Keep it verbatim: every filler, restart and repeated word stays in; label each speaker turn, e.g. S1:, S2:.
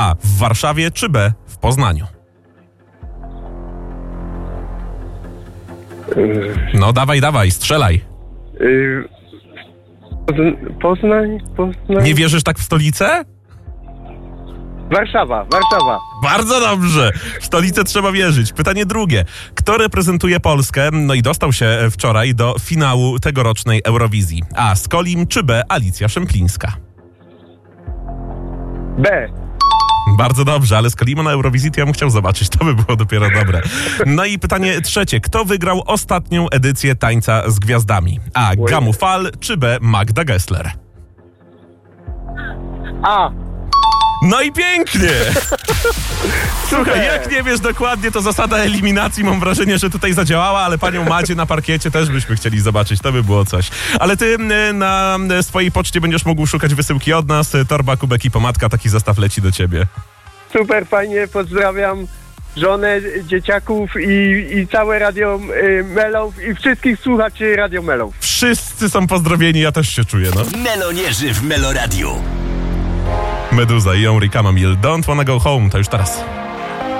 S1: A. W Warszawie czy B. W Poznaniu? No dawaj, dawaj, strzelaj.
S2: Yy, Poz- Poznań, Poznań.
S1: Nie wierzysz tak w stolicę?
S2: Warszawa, Warszawa.
S1: Bardzo dobrze. W stolicę trzeba wierzyć. Pytanie drugie. Kto reprezentuje Polskę, no i dostał się wczoraj do finału tegorocznej Eurowizji? A. Skolim czy B. Alicja Szemplińska?
S2: B.
S1: Bardzo dobrze, ale Skolima na Eurowizji to ja bym chciał zobaczyć. To by było dopiero dobre. No i pytanie trzecie. Kto wygrał ostatnią edycję Tańca z Gwiazdami? A. Gamu Fal czy B. Magda Gessler?
S2: A.
S1: No i pięknie! Słuchaj, jak nie wiesz dokładnie, to zasada eliminacji, mam wrażenie, że tutaj zadziałała, ale panią Madzie na parkiecie też byśmy chcieli zobaczyć, to by było coś. Ale ty na swojej poczcie będziesz mógł szukać wysyłki od nas, torba, kubek i pomadka, taki zestaw leci do ciebie.
S2: Super, fajnie, pozdrawiam żonę, dzieciaków i, i całe Radio y, Melow i wszystkich słuchaczy Radio Melow.
S1: Wszyscy są pozdrowieni, ja też się czuję, no.
S3: Melonierzy w Meloradiu.
S1: Meduza i Henri Camamille, Don't Wanna Go Home, to już teraz.